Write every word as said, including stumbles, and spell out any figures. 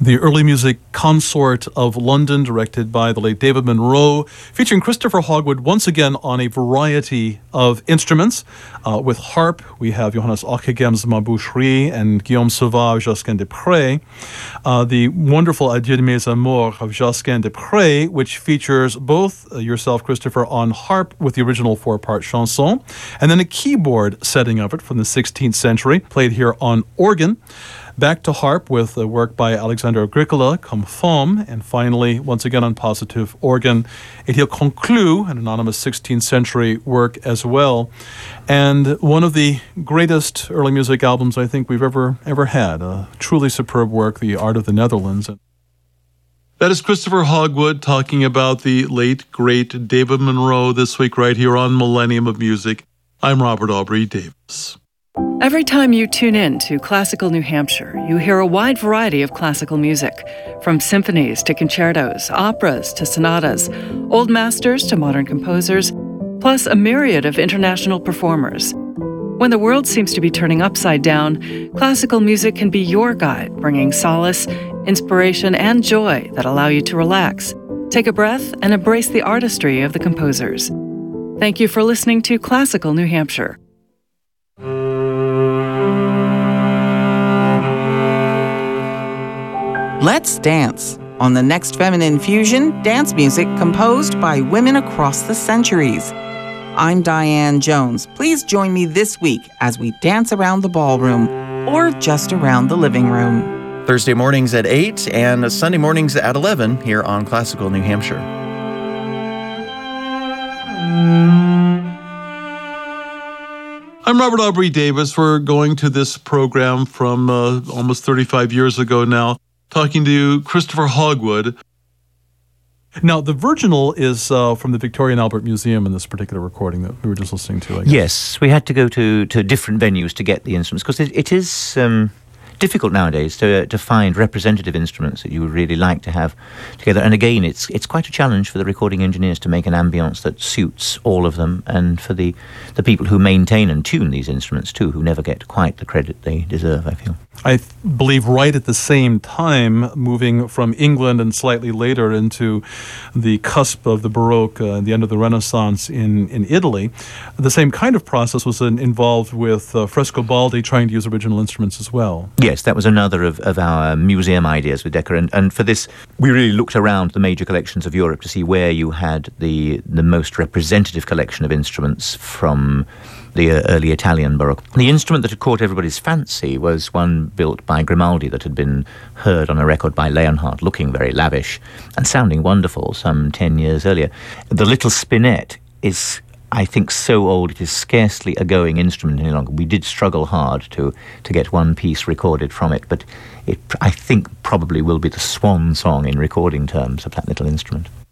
the early music Consort of London, directed by the late David Munro, featuring Christopher Hogwood once again on a variety of instruments. Uh, with harp, we have Johannes Ockhegem's Ma Boucherie and Guillaume Sauvage, Josquin des Prés. Uh, the wonderful Adieu de mes amours of Josquin des Prés, which features both uh, yourself, Christopher, on harp with the original four-part chanson, and then a keyboard setting of it from the sixteenth century, played here on organ. Back to harp with a work by Alexandre Agricola, Comme Femme, and finally, once again on positive organ, Étienne Conclu, an anonymous sixteenth century work as well. And one of the greatest early music albums I think we've ever, ever had. A truly superb work, The Art of the Netherlands. That is Christopher Hogwood talking about the late, great David Munro this week right here on Millennium of Music. I'm Robert Aubrey Davis. Every time you tune in to Classical New Hampshire, you hear a wide variety of classical music, from symphonies to concertos, operas to sonatas, old masters to modern composers, plus a myriad of international performers. When the world seems to be turning upside down, classical music can be your guide, bringing solace, inspiration, and joy that allow you to relax, take a breath, and embrace the artistry of the composers. Thank you for listening to Classical New Hampshire. Let's dance. On the next Feminine Fusion, dance music composed by women across the centuries. I'm Diane Jones. Please join me this week as we dance around the ballroom or just around the living room. Thursday mornings at eight and Sunday mornings at eleven here on Classical New Hampshire. I'm Robert Aubrey Davis. We're going to this program from uh, almost thirty-five years ago now, talking to Christopher Hogwood. Now, the virginal is uh, from the Victoria and Albert Museum in this particular recording that we were just listening to, I guess. Yes, we had to go to, to different venues to get the instruments, because it, it is um, difficult nowadays to to find representative instruments that you would really like to have together. And again, it's it's quite a challenge for the recording engineers to make an ambience that suits all of them, and for the, the people who maintain and tune these instruments too, who never get quite the credit they deserve, I feel. I th- believe right at the same time, moving from England and slightly later into the cusp of the Baroque, uh, the end of the Renaissance in, in Italy, the same kind of process was in, involved with uh, Frescobaldi trying to use original instruments as well. Yes, that was another of, of our museum ideas with Decca, and, and for this we really looked around the major collections of Europe to see where you had the, the most representative collection of instruments from the uh, early Italian Baroque. The instrument that had caught everybody's fancy was one built by Grimaldi that had been heard on a record by Leonhardt, looking very lavish and sounding wonderful some ten years earlier. The little spinet is, I think, so old it is scarcely a going instrument any longer. We did struggle hard to, to get one piece recorded from it, but it, I think, probably will be the swan song in recording terms of that little instrument.